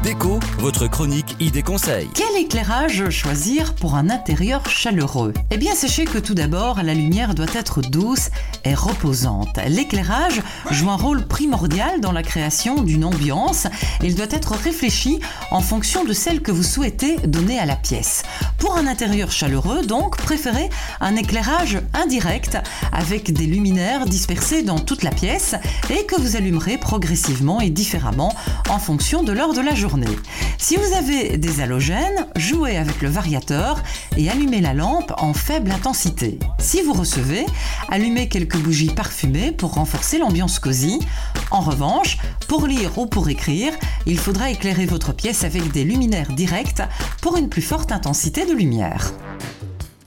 Déco, votre chronique idées conseils. Quel éclairage choisir pour un intérieur chaleureux ? Eh bien, sachez que tout d'abord, la lumière doit être douce et reposante. L'éclairage joue un rôle primordial dans la création d'une ambiance. Il doit être réfléchi en fonction de celle que vous souhaitez donner à la pièce. Pour un intérieur chaleureux, donc, préférez un éclairage indirect avec des luminaires dispersés dans toute la pièce et que vous allumerez progressivement et différemment en fonction de l'heure de la journée. Si vous avez des halogènes, jouez avec le variateur et allumez la lampe en faible intensité. Si vous recevez, allumez quelques bougies parfumées pour renforcer l'ambiance cosy. En revanche, pour lire ou pour écrire, il faudra éclairer votre pièce avec des luminaires directs pour une plus forte intensité de lumière.